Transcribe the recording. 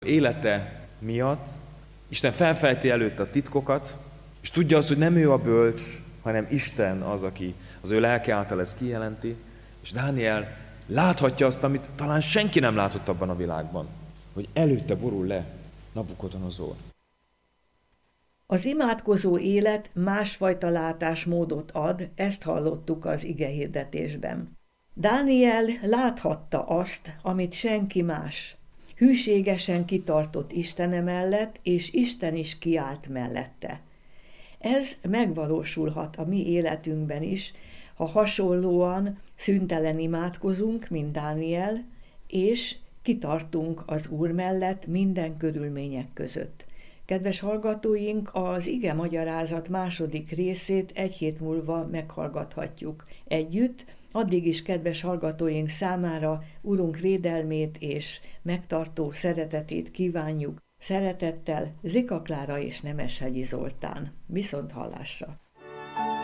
Élete miatt Isten felfejti előtte a titkokat, és tudja azt, hogy nem ő a bölcs, hanem Isten az, aki az ő lelke által ezt kijelenti, és Dániel láthatja azt, amit talán senki nem látott abban a világban, hogy előtte borul le Nabukodonozor. Az imádkozó élet másfajta látásmódot ad, ezt hallottuk az igehirdetésben. Dániel láthatta azt, amit senki más. Hűségesen kitartott Istene mellett, és Isten is kiállt mellette. Ez megvalósulhat a mi életünkben is, ha hasonlóan szüntelen imádkozunk, mint Dániel, és kitartunk az Úr mellett minden körülmények között. Kedves hallgatóink, az ige magyarázat második részét egy hét múlva meghallgathatjuk együtt. Addig is, kedves hallgatóink számára Urunk védelmét és megtartó szeretetét kívánjuk. Szeretettel Zika Klára és Nemeshegyi Zoltán. Viszonthallásra!